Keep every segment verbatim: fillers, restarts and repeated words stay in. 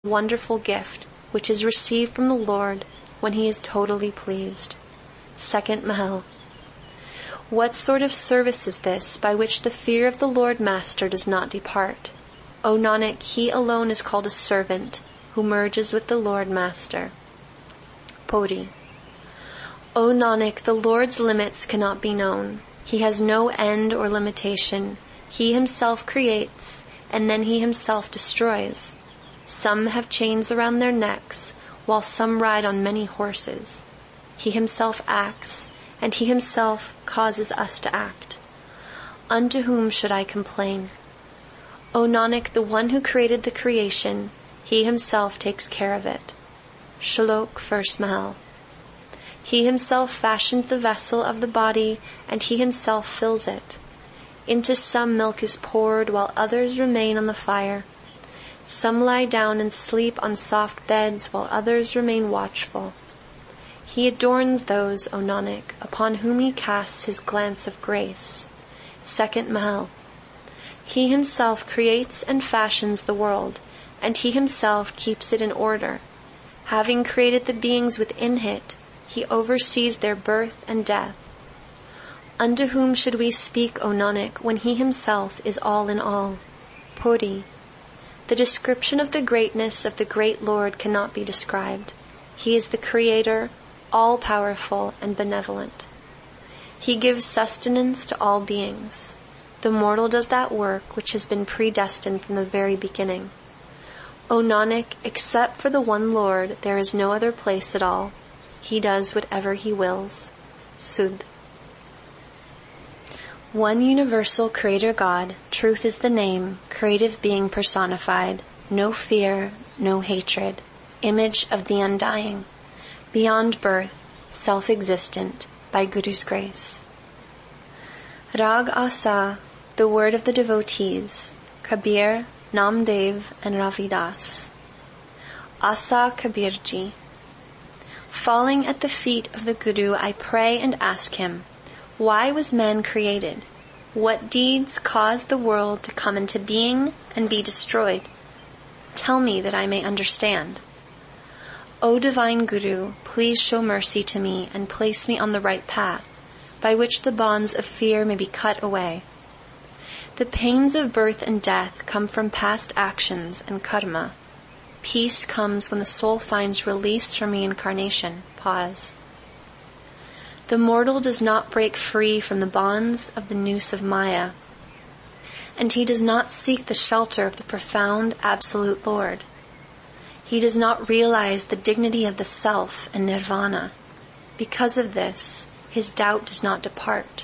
wonderful gift which is received from the Lord when he is totally pleased. Second Mahal. What sort of service is this by which the fear of the Lord Master does not depart? O Nanak, he alone is called a servant who merges with the Lord Master. Podi. O Nanak, the Lord's limits cannot be known. He has no end or limitation. He himself creates, and then he himself destroys. Some have chains around their necks, while some ride on many horses. He himself acts, and he himself causes us to act. Unto whom should I complain? O Nanak, the one who created the creation, he himself takes care of it. Shalok, first Mahal. He himself fashioned the vessel of the body, and he himself fills it. Into some milk is poured, while others remain on the fire. Some lie down and sleep on soft beds, while others remain watchful. He adorns those, O Nanak, upon whom he casts his glance of grace. Second Mahal. He himself creates and fashions the world, and he himself keeps it in order. Having created the beings within it, he oversees their birth and death. Unto whom should we speak, O Nanak, when he himself is all in all? Podi. The description of the greatness of the great Lord cannot be described. He is the Creator, all-powerful and benevolent. He gives sustenance to all beings. The mortal does that work which has been predestined from the very beginning. O Nanak, except for the one Lord, there is no other place at all. He does whatever he wills. Sudh. One universal Creator God, truth is the name, creative being personified, no fear, no hatred, image of the undying, beyond birth, self-existent, by Guru's grace. Rag Asa, the word of the devotees, Kabir, Namdev, and Ravidas. Asa Kabirji. Falling at the feet of the Guru, I pray and ask him, why was man created? What deeds caused the world to come into being and be destroyed? Tell me that I may understand. O divine Guru, please show mercy to me and place me on the right path, by which the bonds of fear may be cut away. The pains of birth and death come from past actions and karma. Peace comes when the soul finds release from reincarnation. Pause. The mortal does not break free from the bonds of the noose of Maya, and he does not seek the shelter of the profound Absolute Lord. He does not realize the dignity of the self and nirvana. Because of this, his doubt does not depart.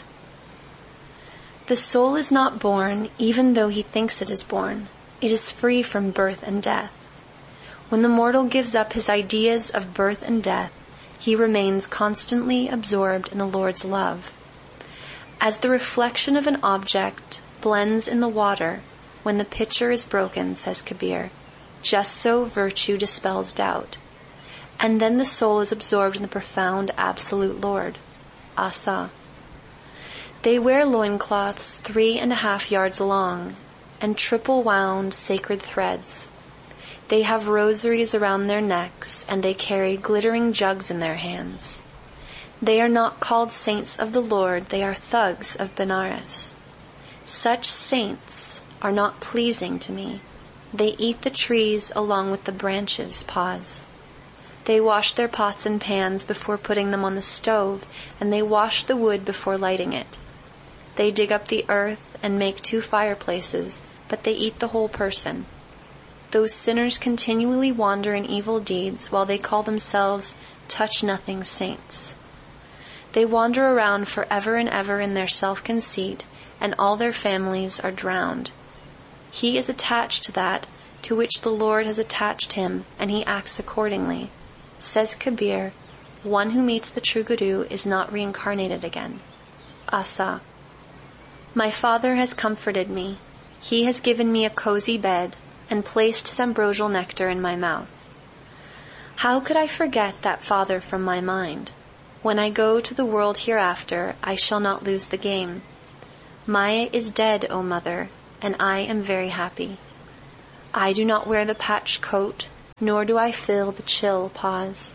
The soul is not born, even though he thinks it is born. It is free from birth and death. When the mortal gives up his ideas of birth and death, he remains constantly absorbed in the Lord's love. As the reflection of an object blends in the water when the pitcher is broken, says Kabir, just so virtue dispels doubt. And then the soul is absorbed in the profound Absolute Lord. Asa. They wear loincloths three and a half yards long and triple wound sacred threads. They have rosaries around their necks, and they carry glittering jugs in their hands. They are not called saints of the Lord, they are thugs of Benares. Such saints are not pleasing to me. They eat the trees along with the branches. Pause. They wash their pots and pans before putting them on the stove, and they wash the wood before lighting it. They dig up the earth and make two fireplaces, but they eat the whole person. Those sinners continually wander in evil deeds while they call themselves touch-nothing saints. They wander around forever and ever in their self-conceit, and all their families are drowned. He is attached to that to which the Lord has attached him, and he acts accordingly. Says Kabir, one who meets the true Guru is not reincarnated again. Asa. My father has comforted me. He has given me a cozy bed, and placed his ambrosial nectar in my mouth. How could I forget that father from my mind? When I go to the world hereafter, I shall not lose the game. Maya is dead, O mother, and I am very happy. I do not wear the patched coat, nor do I feel the chill pause.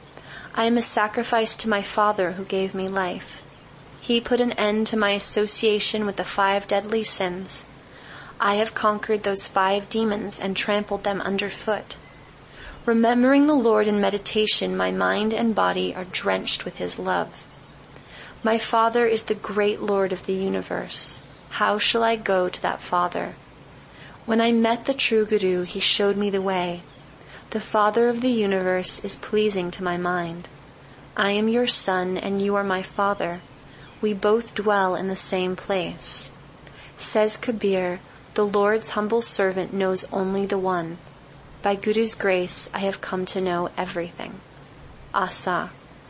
I am a sacrifice to my Father who gave me life. He put an end to my association with the five deadly sins. I have conquered those five demons and trampled them underfoot. Remembering the Lord in meditation, my mind and body are drenched with his love. My Father is the great Lord of the universe. How shall I go to that Father? When I met the true Guru, he showed me the way. The Father of the universe is pleasing to my mind. I am your son and you are my Father. We both dwell in the same place. Says Kabir, the Lord's humble servant knows only the one. By Guru's grace, I have come to know everything. Asa.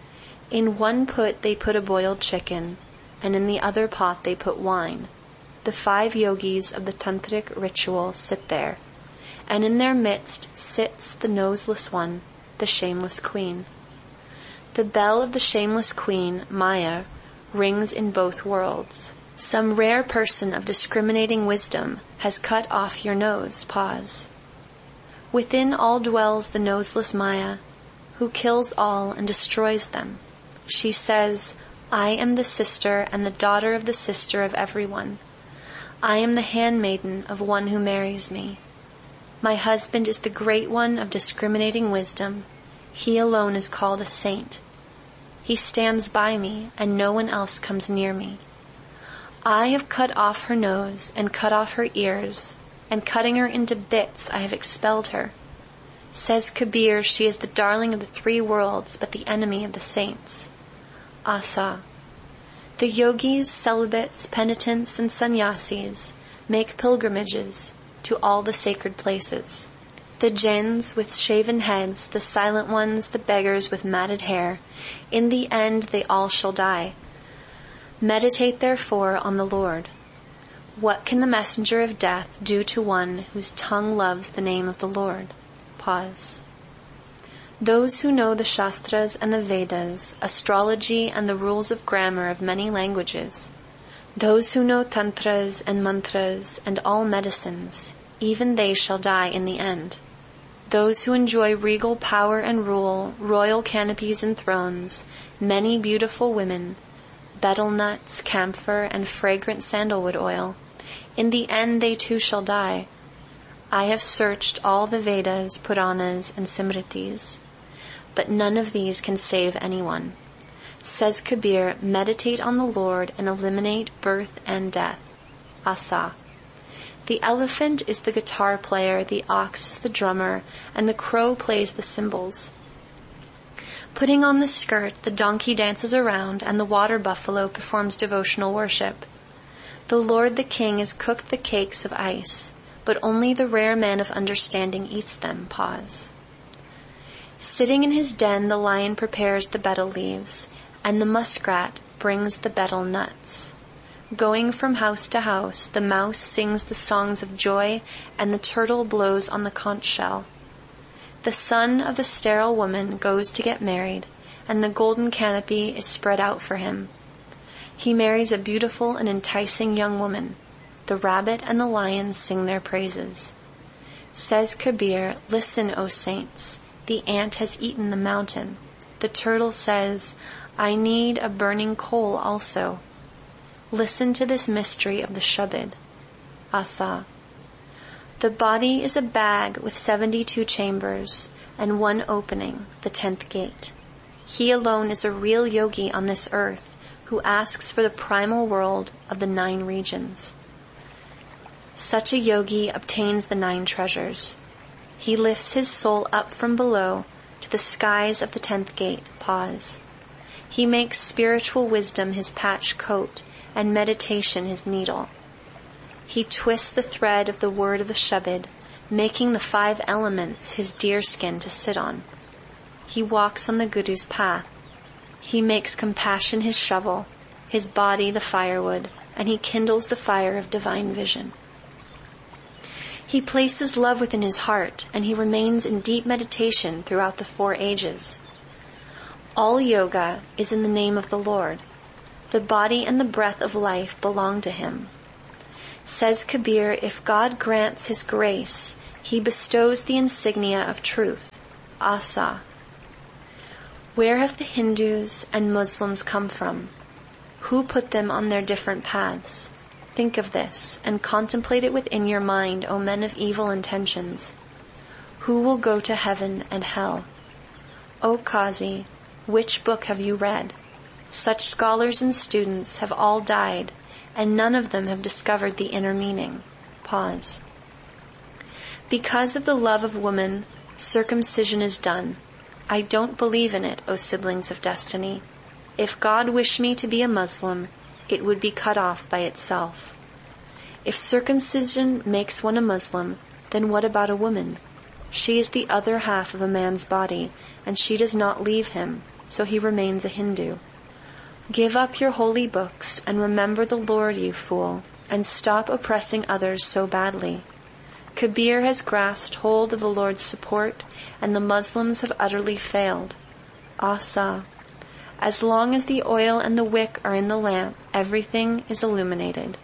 In one pot they put a boiled chicken, and in the other pot they put wine. The five yogis of the tantric ritual sit there, and in their midst sits the noseless one, the shameless queen. The bell of the shameless queen, Maya, rings in both worlds. Some rare person of discriminating wisdom has cut off your nose. Pause. Within all dwells the noseless Maya, who kills all and destroys them. She says, I am the sister and the daughter of the sister of everyone. I am the handmaiden of one who marries me. My husband is the great one of discriminating wisdom. He alone is called a saint. He stands by me, and no one else comes near me. I have cut off her nose and cut off her ears, and cutting her into bits I have expelled her. Says Kabir, she is the darling of the three worlds, but the enemy of the saints. Asa. The yogis, celibates, penitents, and sannyasis make pilgrimages to all the sacred places. The jains with shaven heads, the silent ones, the beggars with matted hair, in the end they all shall die. Meditate therefore on the Lord. What can the messenger of death do to one whose tongue loves the name of the Lord? Pause. Those who know the Shastras and the Vedas, astrology and the rules of grammar of many languages, those who know tantras and mantras and all medicines, even they shall die in the end. Those who enjoy regal power and rule, royal canopies and thrones, many beautiful women, betel nuts, camphor, and fragrant sandalwood oil, in the end they too shall die. I have searched all the Vedas, Puranas, and Simritis, but none of these can save anyone. Says Kabir, meditate on the Lord and eliminate birth and death. Asa. The elephant is the guitar player, the ox is the drummer, and the crow plays the cymbals. Putting on the skirt, the donkey dances around, and the water buffalo performs devotional worship. The Lord the King has cooked the cakes of ice, but only the rare man of understanding eats them. Pause. Sitting in his den, the lion prepares the betel leaves, and the muskrat brings the betel nuts. Going from house to house, the mouse sings the songs of joy, and the turtle blows on the conch shell. The son of the sterile woman goes to get married, and the golden canopy is spread out for him. He marries a beautiful and enticing young woman. The rabbit and the lion sing their praises. Says Kabir, listen, O saints, the ant has eaten the mountain. The turtle says, I need a burning coal also. Listen to this mystery of the Shabad. Asa. The body is a bag with seventy-two chambers and one opening, the tenth gate. He alone is a real yogi on this earth who asks for the primal world of the nine regions. Such a yogi obtains the nine treasures. He lifts his soul up from below to the skies of the tenth gate. Pause. He makes spiritual wisdom his patch coat and meditation his needle. He twists the thread of the word of the Shabad, making the five elements his deerskin to sit on. He walks on the Guru's path. He makes compassion his shovel, his body the firewood, and he kindles the fire of divine vision. He places love within his heart, and he remains in deep meditation throughout the four ages. All yoga is in the name of the Lord. The body and the breath of life belong to him. Says Kabir, if God grants his grace, He bestows the insignia of truth, Asa. Where have the Hindus and Muslims come from? Who put them on their different paths? Think of this and contemplate it within your mind, O men of evil intentions. Who will go to heaven and hell? O Qazi, which book have you read? Such scholars and students have all died, and none of them have discovered the inner meaning. Pause. Because of the love of woman, circumcision is done. I don't believe in it, O siblings of destiny. If God wished me to be a Muslim, it would be cut off by itself. If circumcision makes one a Muslim, then what about a woman? She is the other half of a man's body, and she does not leave him, so he remains a Hindu. Give up your holy books and remember the Lord, you fool, and stop oppressing others so badly. Kabir has grasped hold of the Lord's support, and the Muslims have utterly failed. Asa. As long as the oil and the wick are in the lamp, everything is illuminated.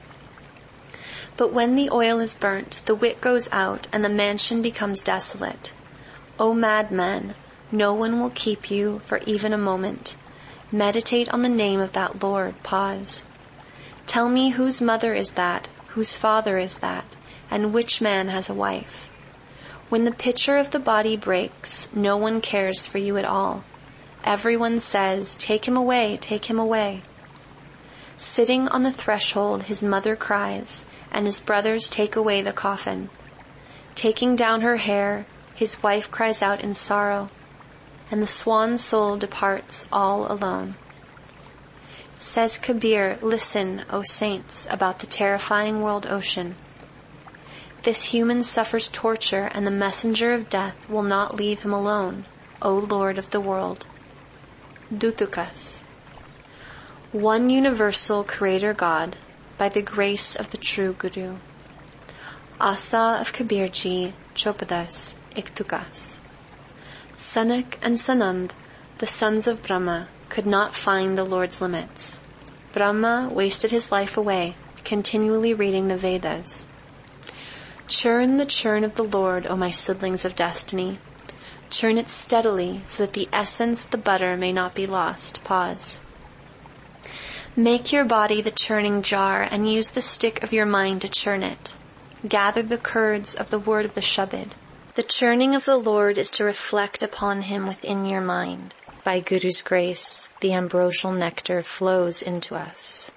But when the oil is burnt, the wick goes out, and the mansion becomes desolate. O madman, no one will keep you for even a moment. Meditate on the name of that Lord. Pause. Tell me whose mother is that, whose father is that, and which man has a wife. When the pitcher of the body breaks, no one cares for you at all. Everyone says, take him away, take him away. Sitting on the threshold, his mother cries, and his brothers take away the coffin. Taking down her hair, his wife cries out in sorrow, and the swan soul departs all alone. Says Kabir, listen, O saints, about the terrifying world ocean. This human suffers torture, and the messenger of death will not leave him alone, O Lord of the world. Dutukas. One universal Creator God, by the grace of the true Guru. Asa of Kabirji, Chopadas, Iktukas. Sanak and Sanand, the sons of Brahma, could not find the Lord's limits. Brahma wasted his life away, continually reading the Vedas. Churn the churn of the Lord, O my siblings of destiny. Churn it steadily, so that the essence, the butter, may not be lost. Pause. Make your body the churning jar, and use the stick of your mind to churn it. Gather the curds of the word of the Shabad. The churning of the Lord is to reflect upon him within your mind. By Guru's grace, the ambrosial nectar flows into us.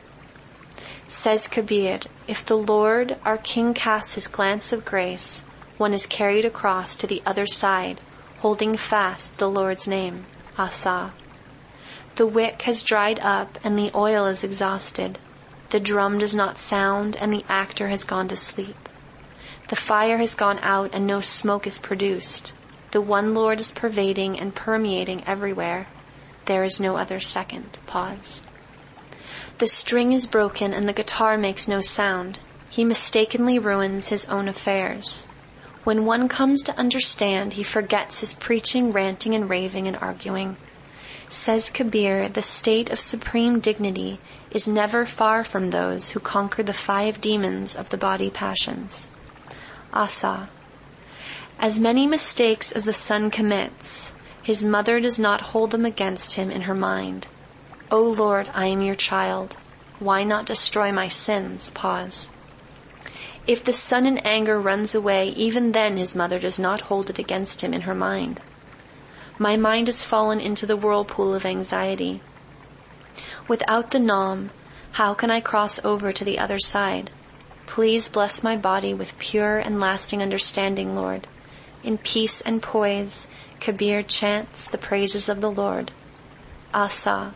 Says Kabir, if the Lord, our King, casts his glance of grace, one is carried across to the other side, holding fast the Lord's name, Asa. The wick has dried up and the oil is exhausted. The drum does not sound and the actor has gone to sleep. The fire has gone out and no smoke is produced. The one Lord is pervading and permeating everywhere. There is no other second. Pause. The string is broken and the guitar makes no sound. He mistakenly ruins his own affairs. When one comes to understand, he forgets his preaching, ranting, and raving and arguing. Says Kabir, the state of supreme dignity is never far from those who conquer the five demons of the body passions. Asa. As many mistakes as the son commits, his mother does not hold them against him in her mind. O Lord, I am your child. Why not destroy my sins? Pause. If the son in anger runs away, even then his mother does not hold it against him in her mind. My mind has fallen into the whirlpool of anxiety. Without the Nam, how can I cross over to the other side? Please bless my body with pure and lasting understanding, Lord. In peace and poise, Kabir chants the praises of the Lord. Asa.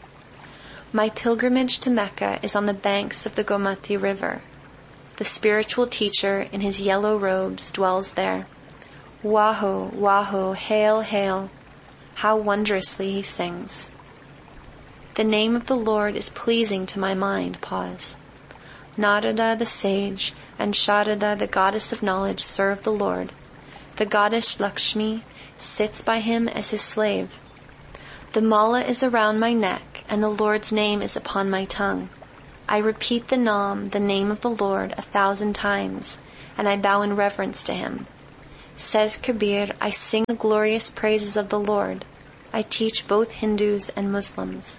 My pilgrimage to Mecca is on the banks of the Gomati River. The spiritual teacher in his yellow robes dwells there. Waho, Waho, hail, hail. How wondrously he sings. The name of the Lord is pleasing to my mind. Pause. Narada the sage and Sharada the goddess of knowledge serve the Lord. The goddess Lakshmi sits by him as his slave. The mala is around my neck and the Lord's name is upon my tongue. I repeat the Nam, the name of the Lord, a thousand times, and I bow in reverence to him. Says Kabir, I sing the glorious praises of the Lord. I teach both Hindus and Muslims.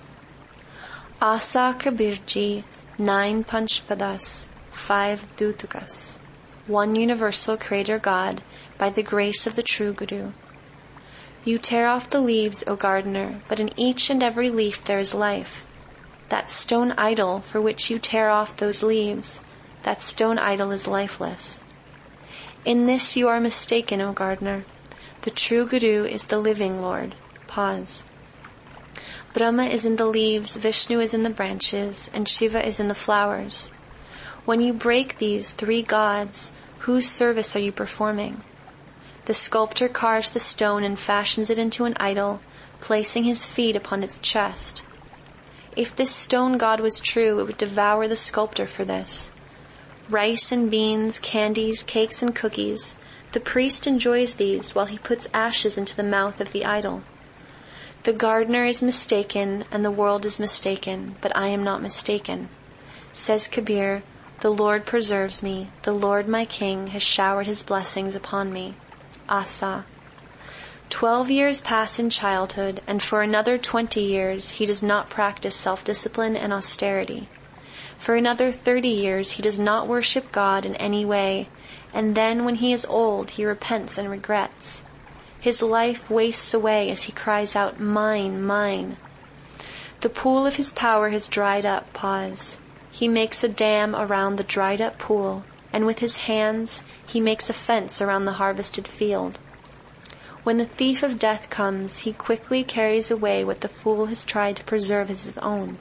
Asa Kabirji, nine Panchpadas, five Dutakas, one universal Creator God, by the grace of the true Guru. You tear off the leaves, O gardener, but in each and every leaf there is life. That stone idol for which you tear off those leaves, that stone idol is lifeless. In this you are mistaken, O gardener. The true Guru is the living Lord. Pause. Brahma is in the leaves, Vishnu is in the branches, and Shiva is in the flowers. When you break these three gods, whose service are you performing? The sculptor carves the stone and fashions it into an idol, placing his feet upon its chest. If this stone god was true, it would devour the sculptor for this. Rice and beans, candies, cakes and cookies, the priest enjoys these while he puts ashes into the mouth of the idol. The gardener is mistaken, and the world is mistaken, but I am not mistaken. Says Kabir, the Lord preserves me, the Lord my King has showered his blessings upon me. Asa. Twelve years pass in childhood, and for another twenty years he does not practice self-discipline and austerity. For another thirty years he does not worship God in any way, and then when he is old he repents and regrets. His life wastes away as he cries out, mine, mine. The pool of his power has dried up. Pause. He makes a dam around the dried up pool, and with his hands he makes a fence around the harvested field. When the thief of death comes, he quickly carries away what the fool has tried to preserve as his own.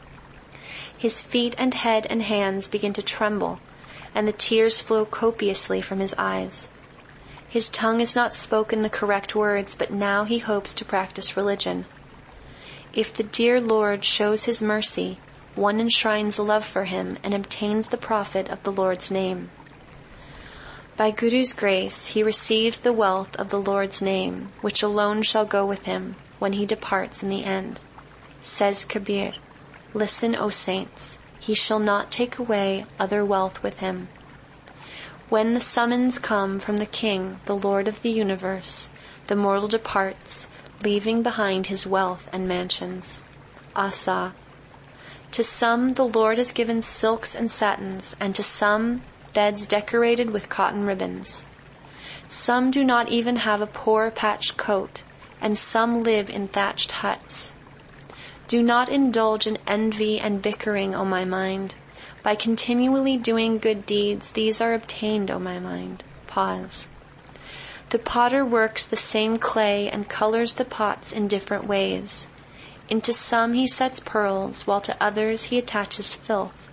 His feet and head and hands begin to tremble, and the tears flow copiously from his eyes. His tongue has not spoken the correct words, but now he hopes to practice religion. If the dear Lord shows his mercy, one enshrines love for him and obtains the profit of the Lord's name. By Guru's grace, he receives the wealth of the Lord's name, which alone shall go with him when he departs in the end. Says Kabir, listen, O saints, he shall not take away other wealth with him. When the summons come from the King, the Lord of the universe, the mortal departs, leaving behind his wealth and mansions. Asa. To some the Lord has given silks and satins, and to some beds decorated with cotton ribbons. Some do not even have a poor patched coat, and some live in thatched huts. Do not indulge in envy and bickering, O my mind. By continually doing good deeds, these are obtained, O my mind. Pause. The potter works the same clay and colors the pots in different ways. Into some he sets pearls, while to others he attaches filth.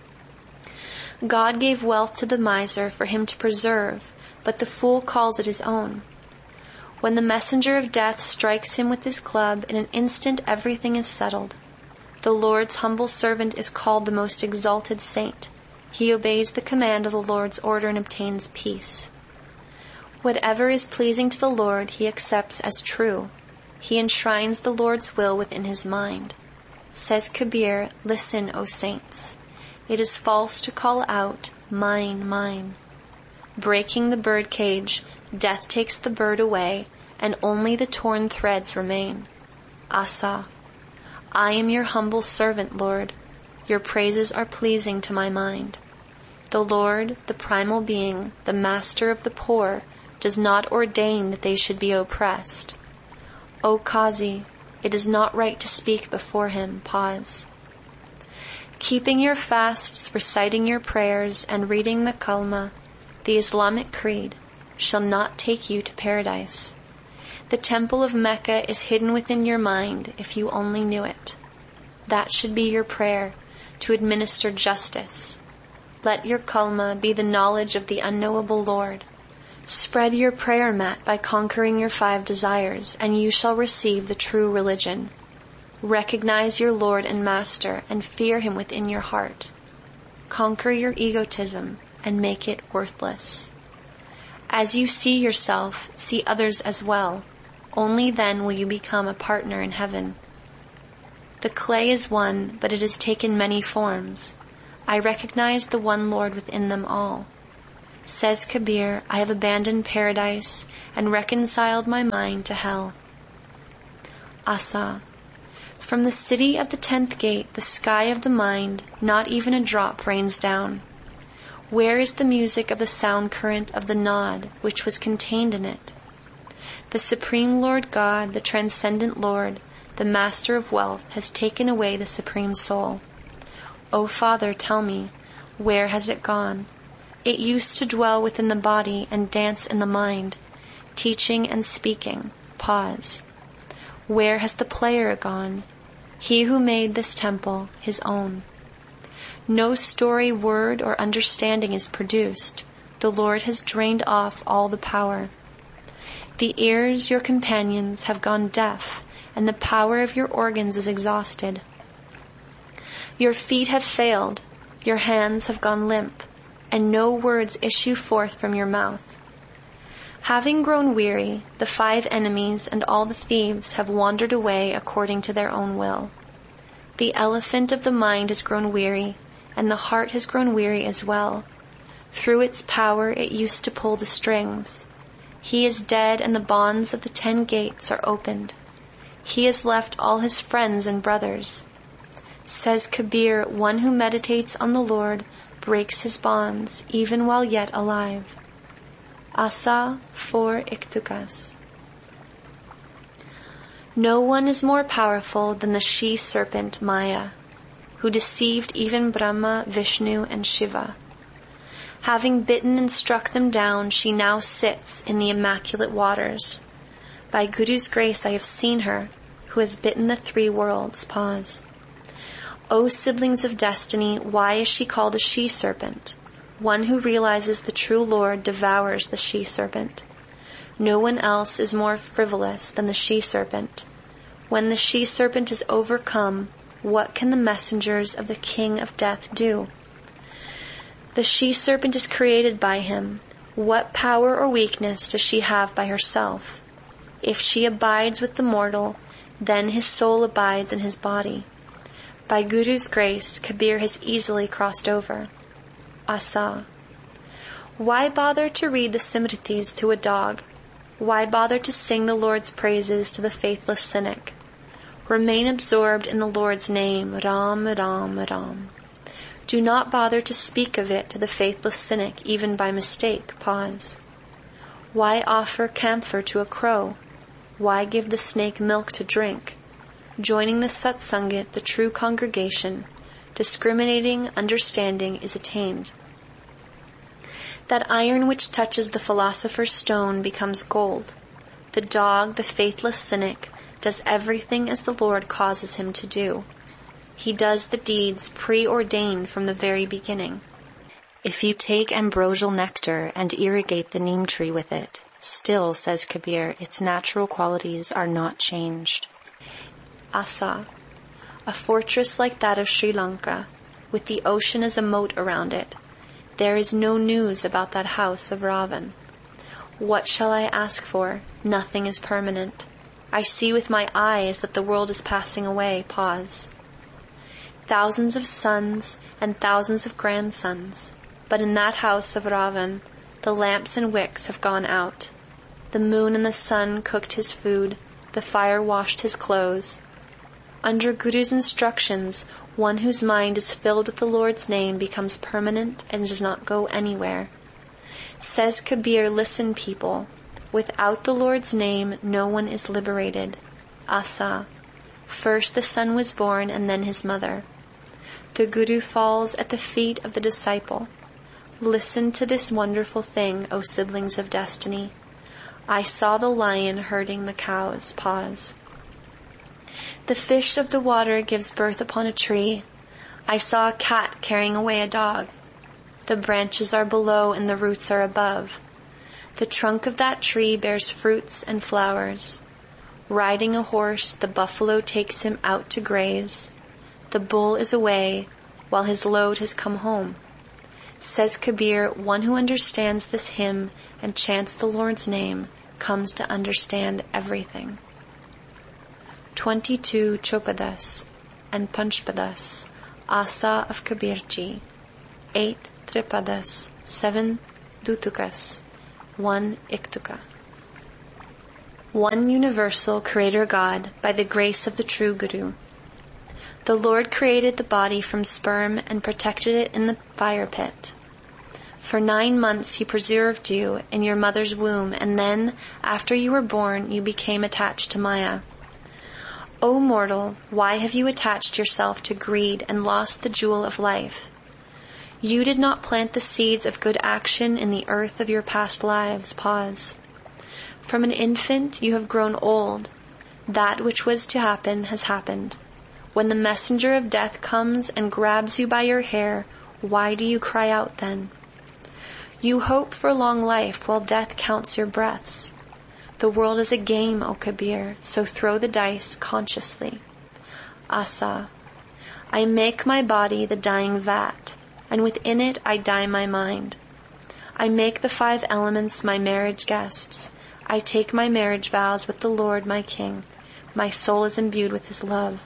God gave wealth to the miser for him to preserve, but the fool calls it his own. When the messenger of death strikes him with his club, in an instant everything is settled. The Lord's humble servant is called the most exalted saint. He obeys the command of the Lord's order and obtains peace. Whatever is pleasing to the Lord he accepts as true. He enshrines the Lord's will within his mind. Says Kabir, listen, O saints. It is false to call out, mine, mine. Breaking the bird cage, death takes the bird away, and only the torn threads remain. Asa. I am your humble servant, Lord. Your praises are pleasing to my mind. The Lord, the primal being, the master of the poor, does not ordain that they should be oppressed. O Qazi, it is not right to speak before him. Pause. Keeping your fasts, reciting your prayers, and reading the Kalma, the Islamic creed, shall not take you to paradise. The temple of Mecca is hidden within your mind if you only knew it. That should be your prayer, to administer justice. Let your kalma be the knowledge of the unknowable Lord. Spread your prayer mat by conquering your five desires, and you shall receive the true religion. Recognize your Lord and Master and fear him within your heart. Conquer your egotism and make it worthless. As you see yourself, see others as well. Only then will you become a partner in heaven. The clay is one, but it has taken many forms. I recognize the one Lord within them all. Says Kabir, I have abandoned paradise and reconciled my mind to hell. Asa. From the city of the tenth gate, the sky of the mind, not even a drop rains down. Where is the music of the sound current of the nod which was contained in it? The Supreme Lord God, the Transcendent Lord, the Master of Wealth, has taken away the Supreme Soul. O Father, tell me, where has it gone? It used to dwell within the body and dance in the mind, teaching and speaking. Pause. Where has the player gone? He who made this temple his own. No story, word, or understanding is produced. The Lord has drained off all the power. The ears, your companions, have gone deaf, and the power of your organs is exhausted. Your feet have failed, your hands have gone limp, and no words issue forth from your mouth. Having grown weary, the five enemies and all the thieves have wandered away according to their own will. The elephant of the mind has grown weary, and the heart has grown weary as well. Through its power it used to pull the strings. He is dead, and the bonds of the ten gates are opened. He has left all his friends and brothers. Says Kabir, one who meditates on the Lord breaks his bonds even while yet alive. Asa four Iktukas. No one is more powerful than the she-serpent Maya, who deceived even Brahma, Vishnu, and Shiva. Having bitten and struck them down, she now sits in the immaculate waters. By Guru's grace I have seen her, who has bitten the three worlds. Pause. O siblings of destiny, why is she called a she-serpent? One who realizes the true Lord devours the she-serpent. No one else is more frivolous than the she-serpent. When the she-serpent is overcome, what can the messengers of the King of Death do? The she-serpent is created by him. What power or weakness does she have by herself? If she abides with the mortal, then his soul abides in his body. By Guru's grace, Kabir has easily crossed over. Asa. Why bother to read the Simritis to a dog? Why bother to sing the Lord's praises to the faithless cynic? Remain absorbed in the Lord's name, Ram, Ram, Ram. Do not bother to speak of it to the faithless cynic, even by mistake. Pause. Why offer camphor to a crow? Why give the snake milk to drink? Joining the satsangit, the true congregation, discriminating understanding is attained. That iron which touches the philosopher's stone becomes gold. The dog, the faithless cynic, does everything as the Lord causes him to do. He does the deeds preordained from the very beginning. If you take ambrosial nectar and irrigate the neem tree with it, still, says Kabir, its natural qualities are not changed. Asa. A fortress like that of Sri Lanka, with the ocean as a moat around it. There is no news about that house of Ravan. What shall I ask for? Nothing is permanent. I see with my eyes that the world is passing away. Pause. Thousands of sons and thousands of grandsons, but in that house of Ravan, the lamps and wicks have gone out. The moon and the sun cooked his food, the fire washed his clothes. Under Guru's instructions, one whose mind is filled with the Lord's name becomes permanent and does not go anywhere. Says Kabir, listen people, without the Lord's name no one is liberated. Asa. First the son was born and then his mother. The Guru falls at the feet of the disciple. Listen to this wonderful thing, O siblings of destiny. I saw the lion herding the cows. Pause. The fish of the water gives birth upon a tree. I saw a cat carrying away a dog. The branches are below and the roots are above. The trunk of that tree bears fruits and flowers. Riding a horse, the buffalo takes him out to graze. The bull is away, while his load has come home. Says Kabir, one who understands this hymn and chants the Lord's name comes to understand everything. Twenty-two Chopadas and Panchpadas, Asa of Kabirji. Eight Tripadas, seven Dutukas, one Iktuka. One universal Creator God, by the grace of the true Guru. The Lord created the body from sperm and protected it in the fire pit. For nine months he preserved you in your mother's womb, and then, after you were born, you became attached to Maya. O mortal, why have you attached yourself to greed and lost the jewel of life? You did not plant the seeds of good action in the earth of your past lives. Pause. From an infant you have grown old. That which was to happen has happened. When the messenger of death comes and grabs you by your hair, why do you cry out then? You hope for long life while death counts your breaths. The world is a game, O Kabir, so throw the dice consciously. Asa. I make my body the dying vat, and within it I dye my mind. I make the five elements my marriage guests. I take my marriage vows with the Lord my King. My soul is imbued with His love.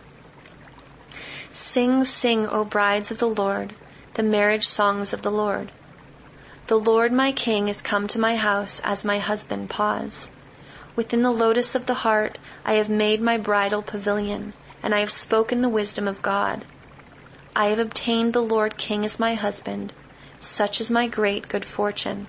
Sing, sing, O brides of the Lord, the marriage songs of the Lord. The Lord my King is come to my house as my husband. Pause. Within the lotus of the heart I have made my bridal pavilion, and I have spoken the wisdom of God. I have obtained the Lord King as my husband. Such is my great good fortune.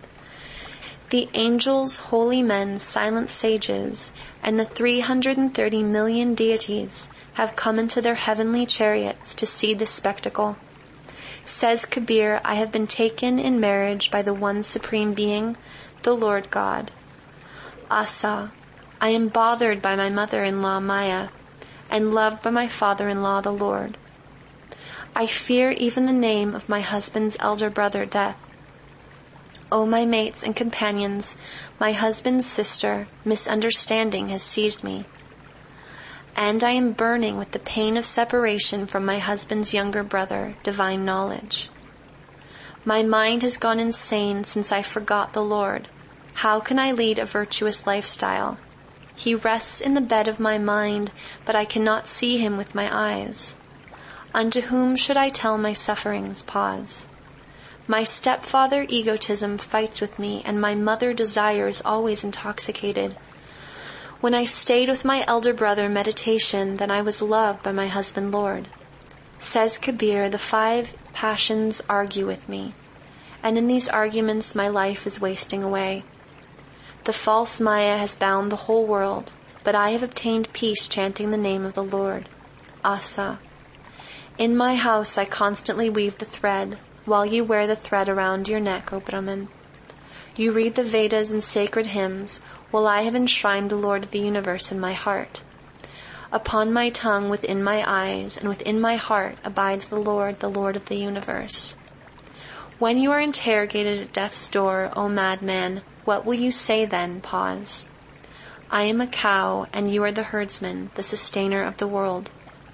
The angels, holy men, silent sages, and the three hundred and thirty million deities have come into their heavenly chariots to see this spectacle. Says Kabir, I have been taken in marriage by the one supreme being, the Lord God. Asa, I am bothered by my mother-in-law Maya, and loved by my father-in-law the Lord. I fear even the name of my husband's elder brother, Death. O my mates and companions, my husband's sister, misunderstanding has seized me. And I am burning with the pain of separation from my husband's younger brother, divine knowledge. My mind has gone insane since I forgot the Lord. How can I lead a virtuous lifestyle? He rests in the bed of my mind, but I cannot see him with my eyes. Unto whom should I tell my sufferings? Pause. My stepfather egotism fights with me, and my mother desire is always intoxicated. When I stayed with my elder brother meditation, then I was loved by my husband Lord. Says Kabir, the five passions argue with me, and in these arguments my life is wasting away. The false Maya has bound the whole world, but I have obtained peace chanting the name of the Lord. Asa. In my house I constantly weave the thread, while you wear the thread around your neck, O Brahman. You read the Vedas and sacred hymns, while I have enshrined the Lord of the universe in my heart. Upon my tongue, within my eyes, and within my heart abides the Lord, the Lord of the universe. When you are interrogated at death's door, O madman, what will you say then? Pause. I am a cow, and you are the herdsman, the sustainer of the world.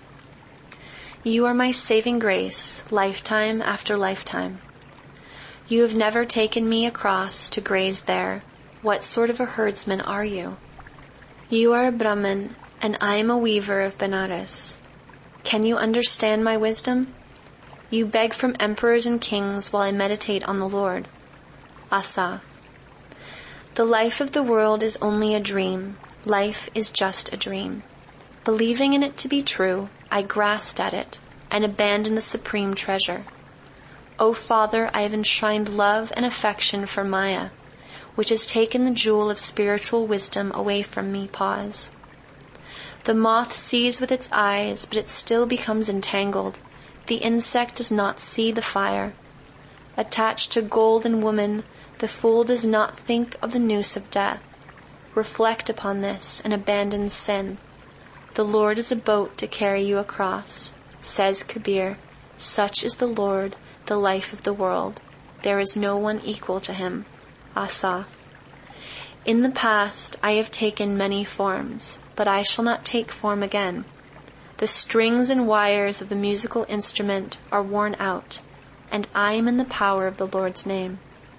You are my saving grace, lifetime after lifetime. You have never taken me across to graze there. What sort of a herdsman are you? You are a Brahmin, and I am a weaver of Benares. Can you understand my wisdom? You beg from emperors and kings while I meditate on the Lord. Asa. The life of the world is only a dream. Life is just a dream. Believing in it to be true, I grasped at it and abandoned the supreme treasure. O Father, I have enshrined love and affection for Maya, which has taken the jewel of spiritual wisdom away from me. Pause. The moth sees with its eyes, but it still becomes entangled. The insect does not see the fire. Attached to gold and woman, the fool does not think of the noose of death. Reflect upon this and abandon sin. The Lord is a boat to carry you across. Says Kabir, such is the Lord, the life of the world. There is no one equal to him. Asa. In the past I have taken many forms, but I shall not take form again. The strings and wires of the musical instrument are worn out, and I am in the power of the Lord's name.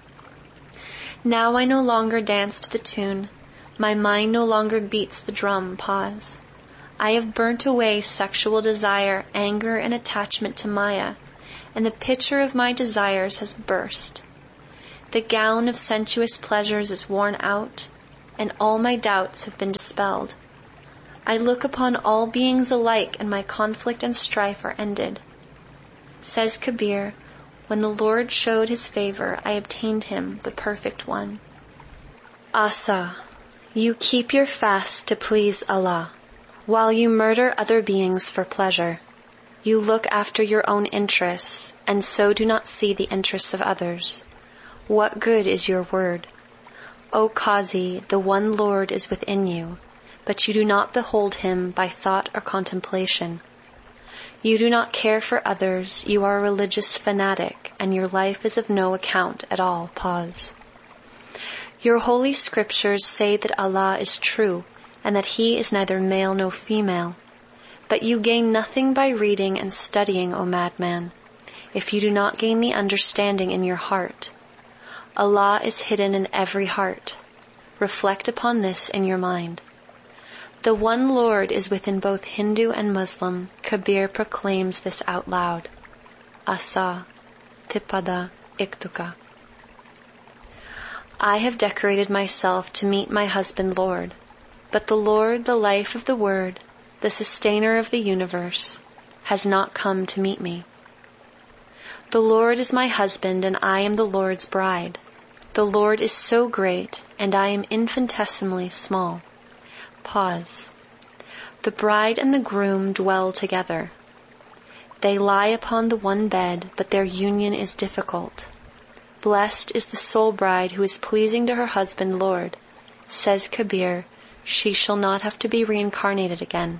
Now I no longer dance to the tune. My mind no longer beats the drum. Pause. I have burnt away sexual desire, anger, and attachment to Maya, and the pitcher of my desires has burst. The gown of sensuous pleasures is worn out, and all my doubts have been dispelled. I look upon all beings alike, and my conflict and strife are ended. Says Kabir, when the Lord showed his favor, I obtained him, the perfect one. Asa, you keep your fast to please Allah, while you murder other beings for pleasure. You look after your own interests, and so do not see the interests of others. What good is your word? O Qazi, the one Lord is within you, but you do not behold him by thought or contemplation. You do not care for others, you are a religious fanatic, and your life is of no account at all. Pause. Your holy scriptures say that Allah is true, and that he is neither male nor female. But you gain nothing by reading and studying, O madman, if you do not gain the understanding in your heart. Allah is hidden in every heart. Reflect upon this in your mind. The one Lord is within both Hindu and Muslim. Kabir proclaims this out loud. Asa, Tipada, Iktuka. I have decorated myself to meet my husband Lord, but the Lord, the life of the Word, the sustainer of the universe, has not come to meet me. The Lord is my husband, and I am the Lord's bride. The Lord is so great, and I am infinitesimally small. Pause. The bride and the groom dwell together. They lie upon the one bed, but their union is difficult. Blessed is the soul bride who is pleasing to her husband Lord. Says Kabir, she shall not have to be reincarnated again.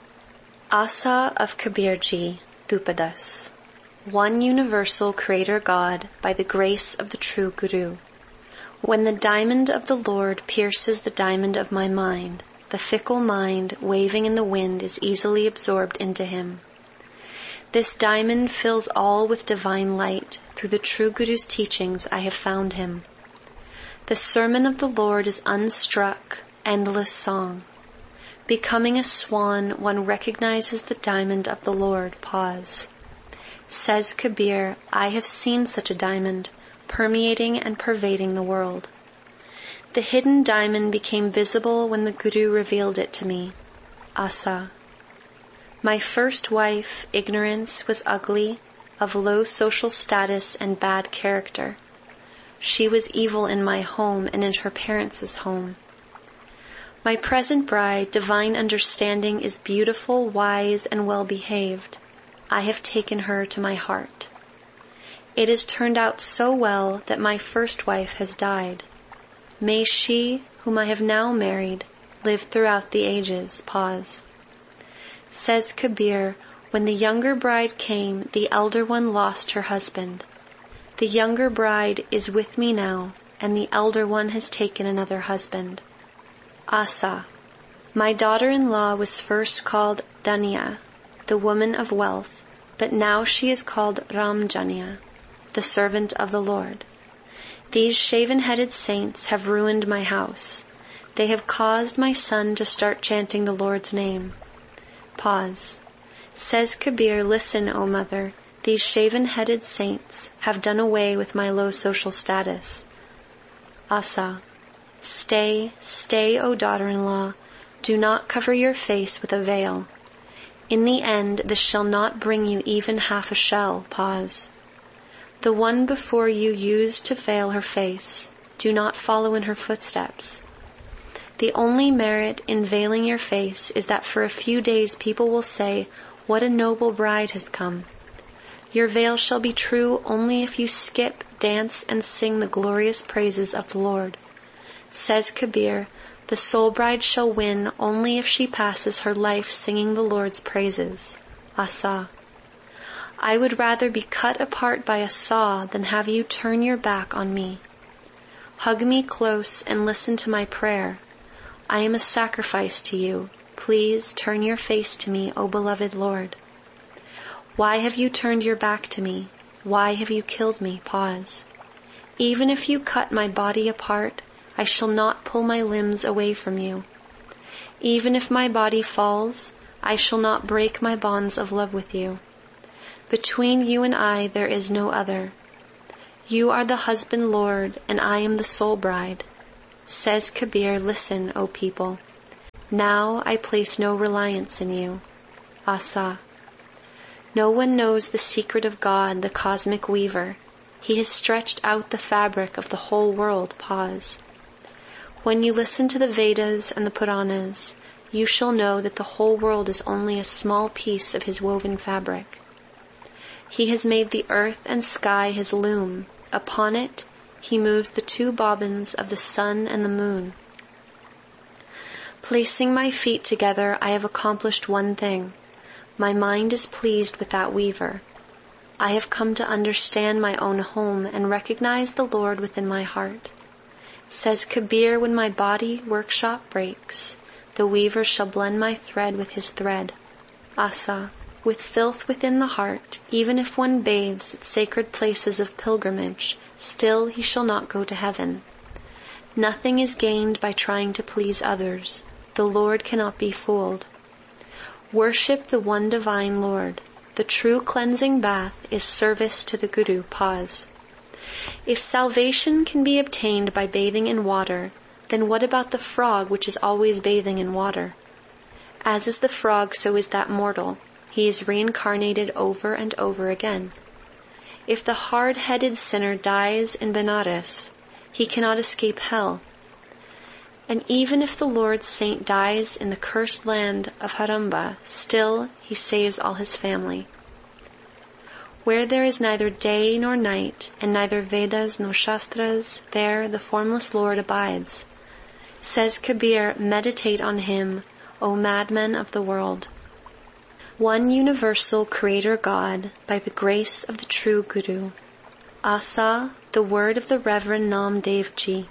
Asa of Kabirji, Dupadas. One universal Creator God by the grace of the true Guru. When the diamond of the Lord pierces the diamond of my mind, the fickle mind, waving in the wind, is easily absorbed into him. This diamond fills all with divine light. Through the true Guru's teachings I have found him. The sermon of the Lord is unstruck, endless song. Becoming a swan, one recognizes the diamond of the Lord. Pause. Says Kabir, I have seen such a diamond, permeating and pervading the world. The hidden diamond became visible when the Guru revealed it to me. Asa. My first wife, Ignorance, was ugly, of low social status and bad character. She was evil in my home and in her parents' home. My present bride, Divine Understanding, is beautiful, wise, and well-behaved. I have taken her to my heart. It has turned out so well that my first wife has died. May she, whom I have now married, live throughout the ages. Pause. Says Kabir, when the younger bride came, the elder one lost her husband. The younger bride is with me now, and the elder one has taken another husband. Asa. My daughter-in-law was first called Dania, the woman of wealth, but now she is called Ramjanya, the servant of the Lord. These shaven-headed saints have ruined my house. They have caused my son to start chanting the Lord's name. Pause. Says Kabir, listen, O mother, these shaven-headed saints have done away with my low social status. Asa. Stay, stay, O daughter-in-law, do not cover your face with a veil. In the end, this shall not bring you even half a shell. Pause. The one before you used to veil her face. Do not follow in her footsteps. The only merit in veiling your face is that for a few days people will say, what a noble bride has come. Your veil shall be true only if you skip, dance, and sing the glorious praises of the Lord. Says Kabir, the soul bride shall win only if she passes her life singing the Lord's praises. Asa. I would rather be cut apart by a saw than have you turn your back on me. Hug me close and listen to my prayer. I am a sacrifice to you. Please turn your face to me, O beloved Lord. Why have you turned your back to me? Why have you killed me? Pause. Even if you cut my body apart, I shall not pull my limbs away from you. Even if my body falls, I shall not break my bonds of love with you. Between you and I there is no other. You are the husband Lord, and I am the sole bride. Says Kabir, listen, O people. Now I place no reliance in you. Asa. No one knows the secret of God, the cosmic weaver. He has stretched out the fabric of the whole world. Pause. When you listen to the Vedas and the Puranas, you shall know that the whole world is only a small piece of his woven fabric. He has made the earth and sky his loom. Upon it, he moves the two bobbins of the sun and the moon. Placing my feet together, I have accomplished one thing. My mind is pleased with that weaver. I have come to understand my own home and recognize the Lord within my heart. Says Kabir, when my body workshop breaks, the weaver shall blend my thread with his thread. Asa. With filth within the heart, even if one bathes at sacred places of pilgrimage, still he shall not go to heaven. Nothing is gained by trying to please others. The Lord cannot be fooled. Worship the one divine Lord. The true cleansing bath is service to the Guru. Pause. If salvation can be obtained by bathing in water, then what about the frog which is always bathing in water? As is the frog, so is that mortal. He is reincarnated over and over again. If the hard-headed sinner dies in Benares, he cannot escape hell. And even if the Lord's saint dies in the cursed land of Haramba, still he saves all his family. Where there is neither day nor night, and neither Vedas nor Shastras, there the formless Lord abides. Says Kabir, meditate on him, O madmen of the world. One universal Creator God, by the grace of the true Guru. Asa, the word of the Reverend Namdev Ji.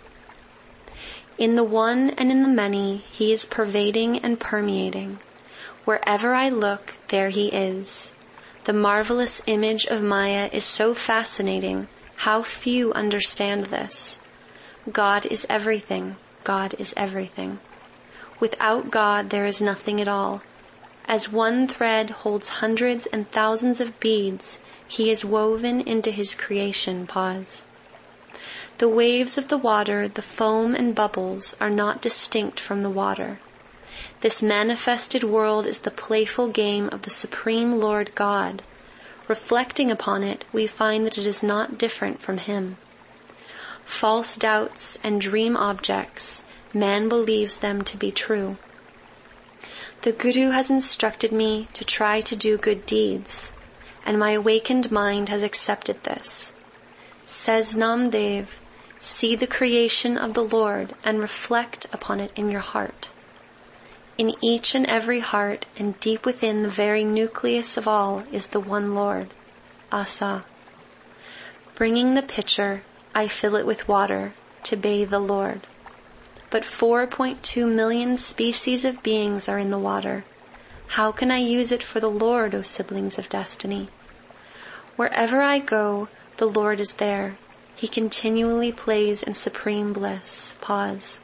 In the one and in the many, he is pervading and permeating. Wherever I look, there he is. The marvelous image of Maya is so fascinating, how few understand this. God is everything. God is everything. Without God, there is nothing at all. As one thread holds hundreds and thousands of beads, he is woven into his creation. Pause. The waves of the water, the foam and bubbles, are not distinct from the water. This manifested world is the playful game of the Supreme Lord God. Reflecting upon it, we find that it is not different from him. False doubts and dream objects, man believes them to be true. The Guru has instructed me to try to do good deeds, and my awakened mind has accepted this. Says Namdev, see the creation of the Lord and reflect upon it in your heart. In each and every heart, and deep within the very nucleus of all, is the one Lord. Asa. Bringing the pitcher, I fill it with water to bathe the Lord. But four point two million species of beings are in the water. How can I use it for the Lord, O siblings of destiny? Wherever I go, the Lord is there. He continually plays in supreme bliss. Pause.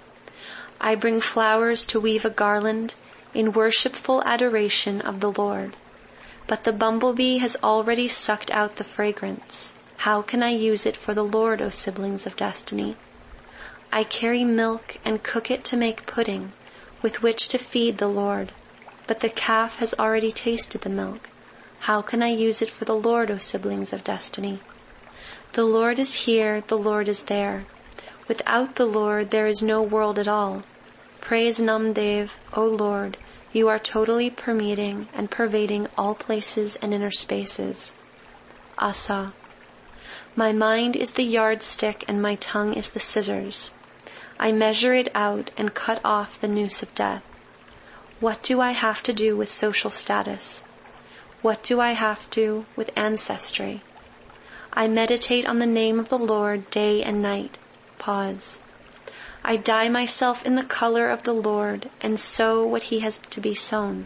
I bring flowers to weave a garland in worshipful adoration of the Lord. But the bumblebee has already sucked out the fragrance. How can I use it for the Lord, O siblings of destiny? I carry milk and cook it to make pudding, with which to feed the Lord. But the calf has already tasted the milk. How can I use it for the Lord, O siblings of destiny? The Lord is here, the Lord is there. Without the Lord, there is no world at all. Praise Namdev, O Lord, you are totally permeating and pervading all places and inner spaces. Asa. My mind is the yardstick and my tongue is the scissors. I measure it out and cut off the noose of death. What do I have to do with social status? What do I have to with ancestry? I meditate on the name of the Lord day and night. Pause. I dye myself in the color of the Lord and sow what he has to be sown.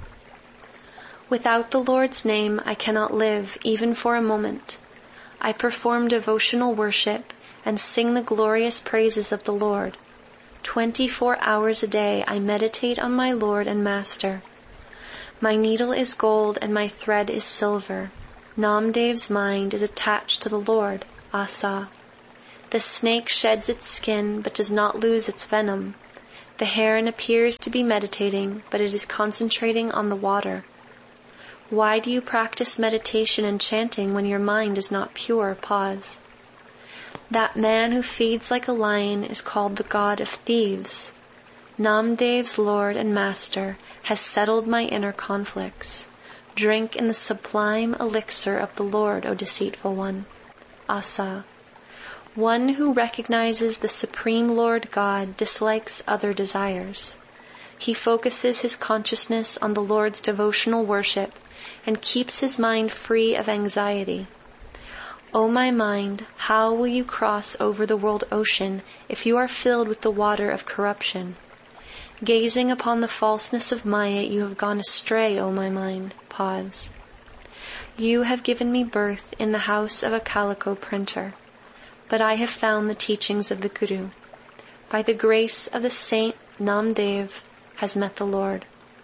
Without the Lord's name, I cannot live even for a moment. I perform devotional worship and sing the glorious praises of the Lord. Twenty-four hours a day I meditate on my Lord and Master. My needle is gold and my thread is silver. Namdev's mind is attached to the Lord. Asa. The snake sheds its skin but does not lose its venom. The heron appears to be meditating, but it is concentrating on the water. Why do you practice meditation and chanting when your mind is not pure? Pause. That man who feeds like a lion is called the god of thieves. Namdev's Lord and Master has settled my inner conflicts. Drink in the sublime elixir of the Lord, O deceitful one. Asa. One who recognizes the Supreme Lord God dislikes other desires. He focuses his consciousness on the Lord's devotional worship and keeps his mind free of anxiety. O my mind, how will you cross over the world ocean if you are filled with the water of corruption? Gazing upon the falseness of Maya, you have gone astray, O my mind. Pause. You have given me birth in the house of a calico printer, but I have found the teachings of the Guru. By the grace of the saint, Namdev has met the Lord.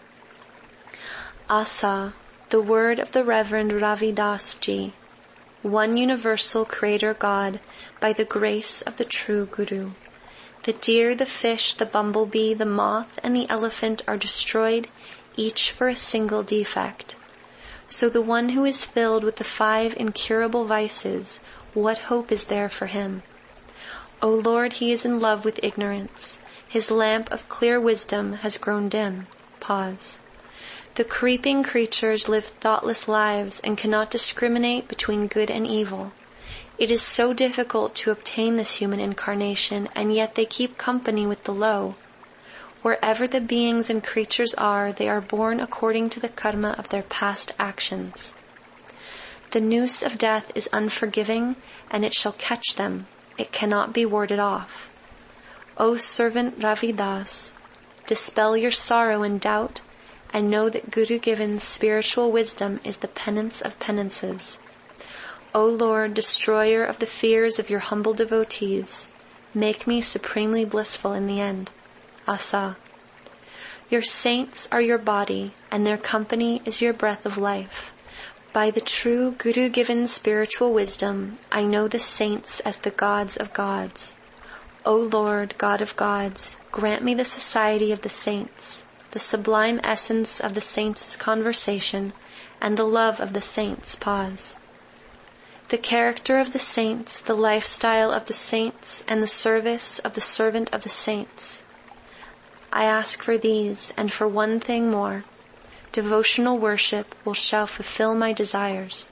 Asa, the word of the Reverend Ravidas Ji, one universal Creator God, by the grace of the true Guru. The deer, the fish, the bumblebee, the moth, and the elephant are destroyed, each for a single defect. So the one who is filled with the five incurable vices, what hope is there for him? O Lord, he is in love with ignorance. His lamp of clear wisdom has grown dim. Pause. The creeping creatures live thoughtless lives and cannot discriminate between good and evil. It is so difficult to obtain this human incarnation, and yet they keep company with the low. Wherever the beings and creatures are, they are born according to the karma of their past actions. The noose of death is unforgiving, and it shall catch them. It cannot be warded off. O servant Ravidas, dispel your sorrow and doubt, and know that Guru-given spiritual wisdom is the penance of penances. O Lord, destroyer of the fears of your humble devotees, make me supremely blissful in the end. Asa. Your saints are your body, and their company is your breath of life. By the true Guru-given spiritual wisdom, I know the saints as the gods of gods. O Lord, God of gods, grant me the society of the saints, the sublime essence of the saints' conversation, and the love of the saints. Pause. The character of the saints, the lifestyle of the saints, and the service of the servant of the saints. I ask for these, and for one thing more. Devotional worship will shall fulfill my desires.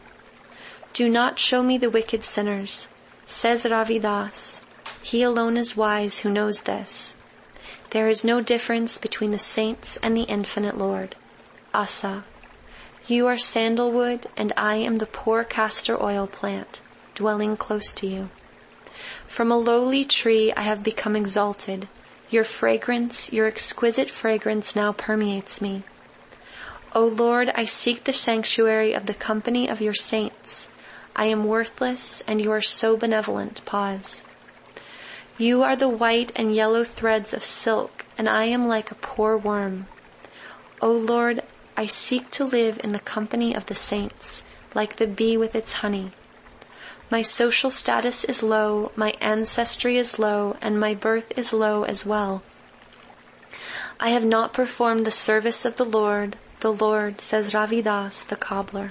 Do not show me the wicked sinners, says Ravidas. He alone is wise who knows this. There is no difference between the saints and the infinite Lord. Asa. You are sandalwood, and I am the poor castor oil plant, dwelling close to you. From a lowly tree I have become exalted. Your fragrance, your exquisite fragrance now permeates me. O Lord, I seek the sanctuary of the company of your saints. I am worthless, and you are so benevolent. Pause. You are the white and yellow threads of silk, and I am like a poor worm. O Lord, I seek to live in the company of the saints, like the bee with its honey. My social status is low, my ancestry is low, and my birth is low as well. I have not performed the service of the Lord, the Lord, says Ravidas the cobbler.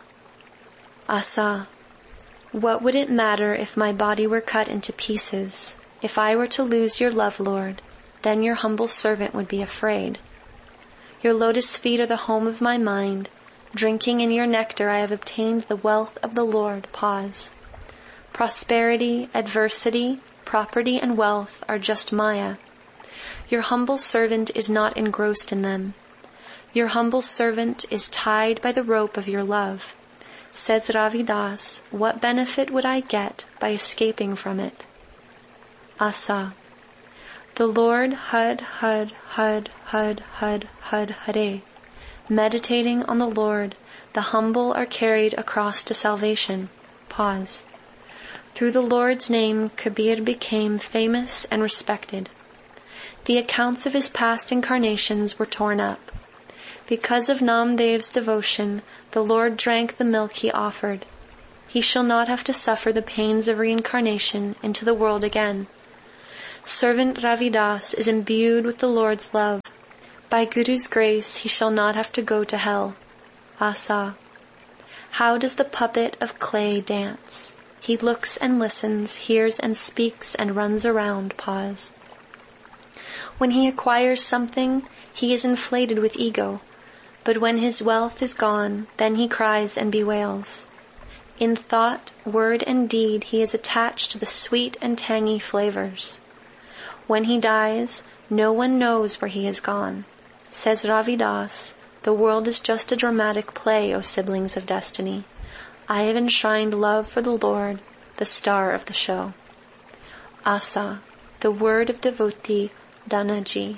Asa. What would it matter if my body were cut into pieces? If I were to lose your love, Lord, then your humble servant would be afraid. Your lotus feet are the home of my mind. Drinking in your nectar I have obtained the wealth of the Lord. Pause. Prosperity, adversity, property, and wealth are just Maya. Your humble servant is not engrossed in them. Your humble servant is tied by the rope of your love. Says Ravidas, what benefit would I get by escaping from it? Asa. The Lord Hud, Hud, Hud, Hud, Hud, Hud, Hare. Meditating on the Lord, the humble are carried across to salvation. Pause. Through the Lord's name, Kabir became famous and respected. The accounts of his past incarnations were torn up. Because of Namdev's devotion, the Lord drank the milk he offered. he shall not have to suffer the pains of reincarnation into the world again. Servant Ravidas is imbued with the Lord's love. By Guru's grace he shall not have to go to hell. Asa. How does the puppet of clay dance? He looks and listens, hears and speaks and runs around. Pause. When he acquires something, he is inflated with ego, but when his wealth is gone, then he cries and bewails. In thought, word, and deed he is attached to the sweet and tangy flavors. When he dies, no one knows where he has gone. Says Ravidas, the world is just a dramatic play, O siblings of destiny. I have enshrined love for the Lord, the star of the show. Asa, the word of devotee, Danaji.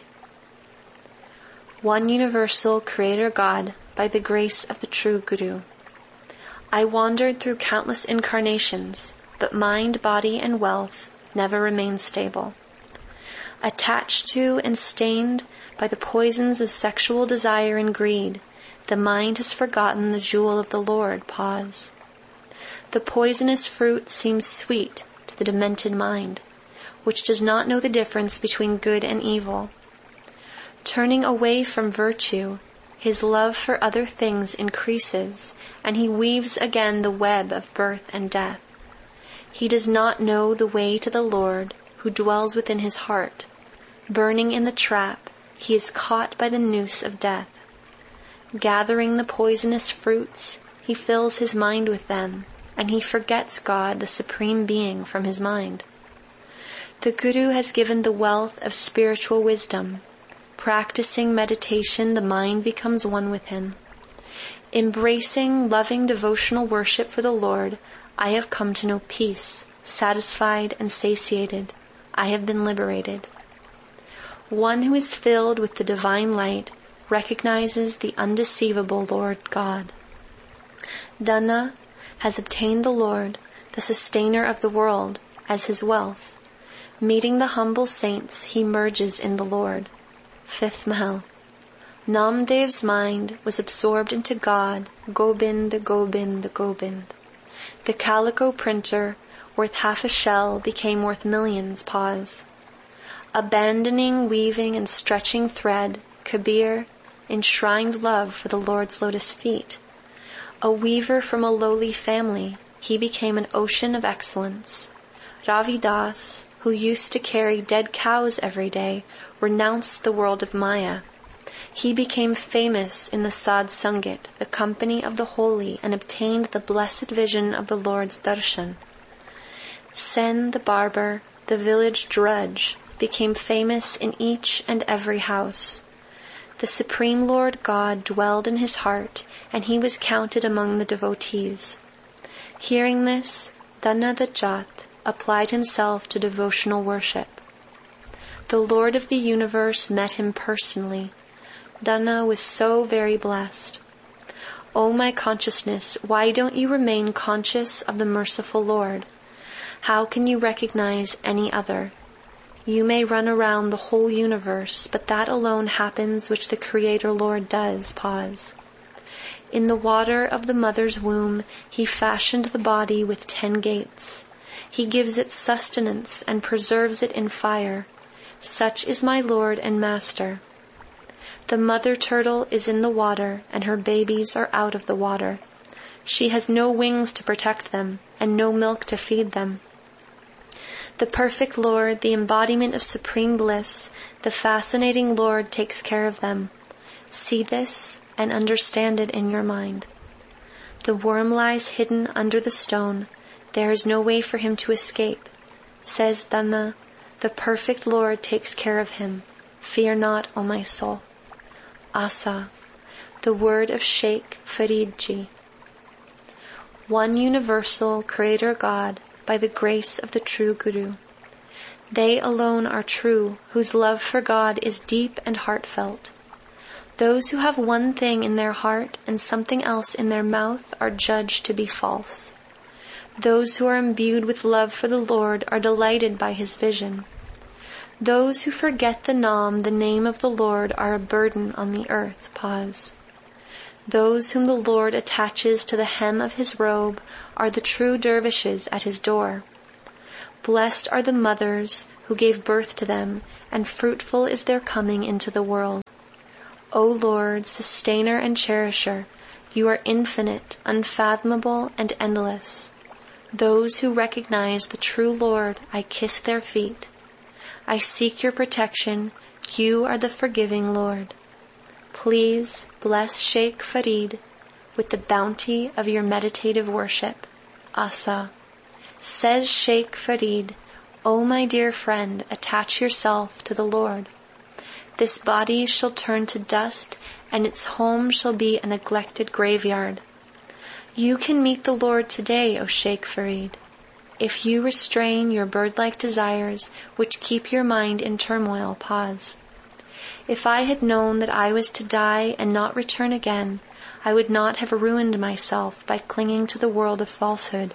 One universal Creator God, by the grace of the true Guru. I wandered through countless incarnations, but mind, body, and wealth never remained stable. Attached to and stained by the poisons of sexual desire and greed, the mind has forgotten the jewel of the Lord. Pause. The poisonous fruit seems sweet to the demented mind, which does not know the difference between good and evil. Turning away from virtue, his love for other things increases, and he weaves again the web of birth and death. He does not know the way to the Lord, who dwells within his heart. Burning in the trap, he is caught by the noose of death. Gathering the poisonous fruits, he fills his mind with them, and he forgets God, the Supreme Being, from his mind. The Guru has given the wealth of spiritual wisdom. Practicing meditation, the mind becomes one with him. Embracing loving devotional worship for the Lord, I have come to know peace, satisfied and satiated. I have been liberated. One who is filled with the divine light recognizes the undeceivable Lord God. Dana has obtained the Lord, the sustainer of the world, as his wealth. Meeting the humble saints, he merges in the Lord. Fifth Mahal. Namdev's mind was absorbed into God, Gobind, Gobind, Gobind. The calico printer, worth half a shell, became worth millions. Pause. Abandoning weaving and stretching thread, Kabir enshrined love for the Lord's lotus feet. A weaver from a lowly family, he became an ocean of excellence. Ravidas, who used to carry dead cows every day, renounced the world of Maya. He became famous in the Sadh Sangat, the company of the holy, and obtained the blessed vision of the Lord's darshan. Sen the barber, the village drudge, became famous in each and every house. The Supreme Lord God dwelled in his heart, and he was counted among the devotees. Hearing this, Dana the Jat applied himself to devotional worship. The Lord of the universe met him personally. Dana was so very blessed. O my consciousness, why don't you remain conscious of the merciful Lord? How can you recognize any other? You may run around the whole universe, but that alone happens which the Creator Lord does. Pause. In the water of the mother's womb, he fashioned the body with ten gates. He gives it sustenance and preserves it in fire. Such is my Lord and Master. The mother turtle is in the water, and her babies are out of the water. She has no wings to protect them, and no milk to feed them. The perfect Lord, the embodiment of supreme bliss, the fascinating Lord takes care of them. See this and understand it in your mind. The worm lies hidden under the stone. There is no way for him to escape. Says Dana, the perfect Lord takes care of him. Fear not, O my soul. Asa, the word of Sheikh Faridji. One universal Creator God, by the grace of the true Guru. They alone are true, whose love for God is deep and heartfelt. Those who have one thing in their heart and something else in their mouth are judged to be false. Those who are imbued with love for the Lord are delighted by his vision. Those who forget the Nam, the name of the Lord, are a burden on the earth. Pause. Those whom the Lord attaches to the hem of his robe are the true dervishes at his door. Blessed are the mothers who gave birth to them, and fruitful is their coming into the world. O Lord, sustainer and cherisher, you are infinite, unfathomable, and endless. Those who recognize the true Lord, I kiss their feet. I seek your protection. You are the forgiving Lord. Please bless Sheikh Farid with the bounty of your meditative worship. Asa. Says Sheikh Farid, O my dear friend, attach yourself to the Lord. This body shall turn to dust, and its home shall be a neglected graveyard. You can meet the Lord today, O Sheikh Farid, if you restrain your bird-like desires which keep your mind in turmoil. Pause. If I had known that I was to die and not return again, I would not have ruined myself by clinging to the world of falsehood.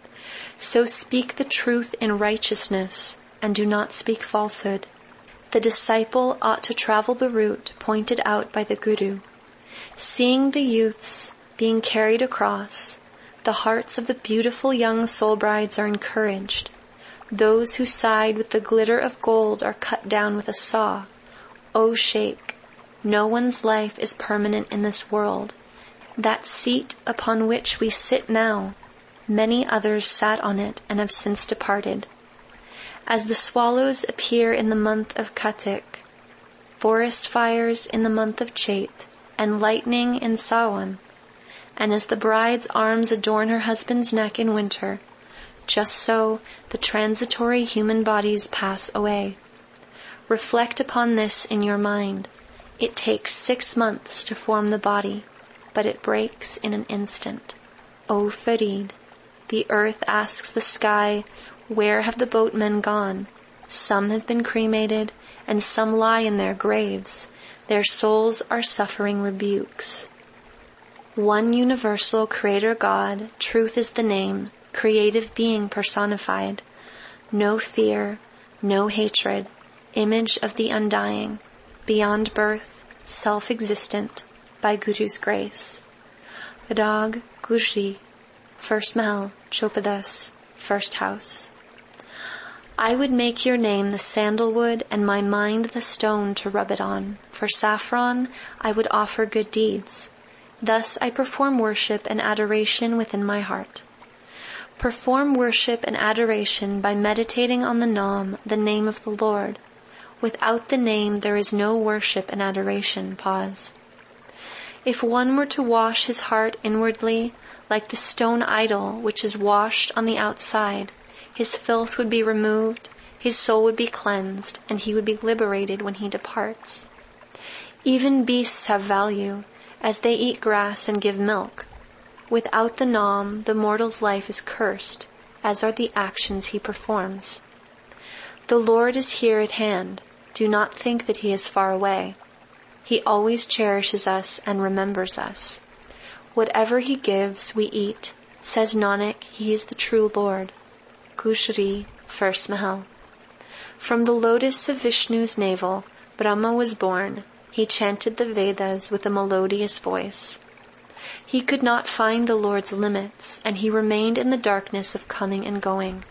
So speak the truth in righteousness, and do not speak falsehood. The disciple ought to travel the route pointed out by the Guru. Seeing the youths being carried across, the hearts of the beautiful young soul brides are encouraged. Those who side with the glitter of gold are cut down with a saw. O Sheikh, no one's life is permanent in this world. That seat upon which we sit now, many others sat on it and have since departed. As the swallows appear in the month of Kartik, forest fires in the month of Chait, and lightning in Sawan, and as the bride's arms adorn her husband's neck in winter, just so the transitory human bodies pass away. Reflect upon this in your mind. It takes six months to form the body, but it breaks in an instant. O Farid, the earth asks the sky, where have the boatmen gone? Some have been cremated, and some lie in their graves. Their souls are suffering rebukes. One universal Creator God, truth is the name, creative being personified. No fear, no hatred, image of the undying, beyond birth, self-existent, by Guru's grace. Rag Gujri, first Mahal, Chopadas, first house. I would make your name the sandalwood and my mind the stone to rub it on. For saffron, I would offer good deeds. Thus I perform worship and adoration within my heart. Perform worship and adoration by meditating on the Naam, the name of the Lord. Without the name there is no worship and adoration. Pause. If one were to wash his heart inwardly, like the stone idol which is washed on the outside, his filth would be removed, his soul would be cleansed, and he would be liberated when he departs. Even beasts have value, as they eat grass and give milk. Without the Naam, the mortal's life is cursed, as are the actions he performs. The Lord is here at hand. Do not think that he is far away. He always cherishes us and remembers us. Whatever he gives, we eat. Says Nanak, he is the true Lord. Gujri, first Mahal. From the lotus of Vishnu's navel, Brahma was born. He chanted the Vedas with a melodious voice. He could not find the Lord's limits, and he remained in the darkness of coming and going.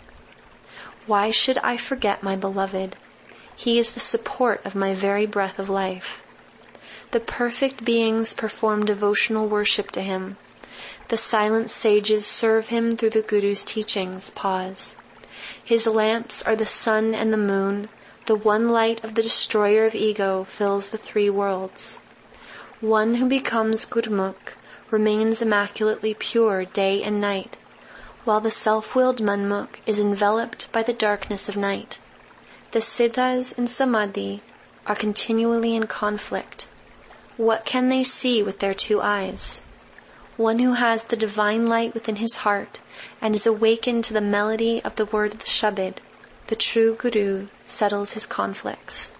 Why should I forget my beloved? He is the support of my very breath of life. The perfect beings perform devotional worship to him. The silent sages serve him through the Guru's teachings. Pause. His lamps are the sun and the moon. The one light of the destroyer of ego fills the three worlds. One who becomes Gurmukh remains immaculately pure day and night, while the self-willed Manmukh is enveloped by the darkness of night. The Siddhas in Samadhi are continually in conflict. What can they see with their two eyes? One who has the divine light within his heart and is awakened to the melody of the word of the Shabad, the true Guru, settles his conflicts.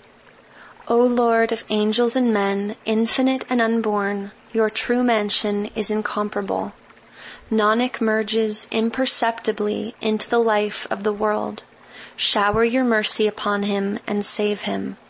O Lord of angels and men, infinite and unborn, your true mansion is incomparable. Nanak merges imperceptibly into the life of the world. Shower your mercy upon him and save him.